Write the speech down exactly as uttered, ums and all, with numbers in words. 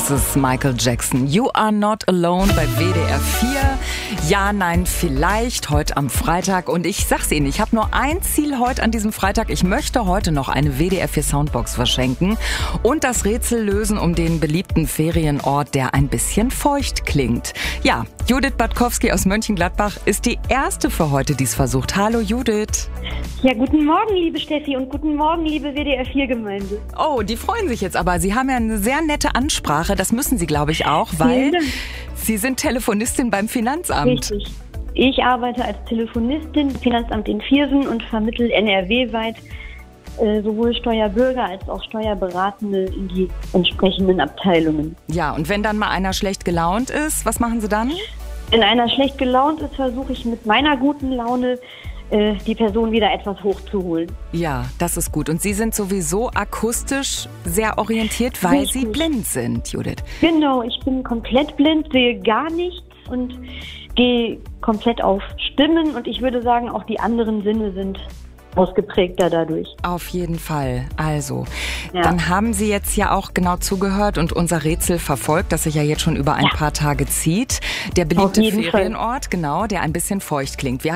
Das ist Michael Jackson. You are not alone bei W D R vier. Ja, nein, vielleicht heute am Freitag. Und ich sag's Ihnen, ich habe nur ein Ziel heute an diesem Freitag. Ich möchte heute noch eine W D R vier Soundbox verschenken und das Rätsel lösen um den beliebten Ferienort, der ein bisschen feucht klingt. Ja, Judith Badkowski aus Mönchengladbach ist die erste für heute, die es versucht. Hallo Judith. Ja, guten Morgen, liebe Steffi, und guten Morgen, liebe W D R vier Gemeinde. Oh, die freuen sich jetzt aber. Sie haben ja eine sehr nette Ansprache. Das müssen Sie, glaube ich, auch, weil Sie sind Telefonistin beim Finanzamt. Richtig. Ich arbeite als Telefonistin im Finanzamt in Viersen und vermittle N R W-weit äh, sowohl Steuerbürger als auch Steuerberatende in die entsprechenden Abteilungen. Ja, und wenn dann mal einer schlecht gelaunt ist, was machen Sie dann? Wenn einer schlecht gelaunt ist, versuche ich mit meiner guten Laune die Person wieder etwas hochzuholen. Ja, das ist gut. Und Sie sind sowieso akustisch sehr orientiert, weil Richtig. Sie blind sind, Judith. Genau, ich bin komplett blind, sehe gar nichts und gehe komplett auf Stimmen. Und ich würde sagen, auch die anderen Sinne sind ausgeprägter dadurch. Auf jeden Fall. Also, ja. Dann haben Sie jetzt ja auch genau zugehört und unser Rätsel verfolgt, das sich ja jetzt schon über ein ja. paar Tage zieht. Der beliebte Auf jeden Ferienort, Fall. genau, der ein bisschen feucht klingt. Wir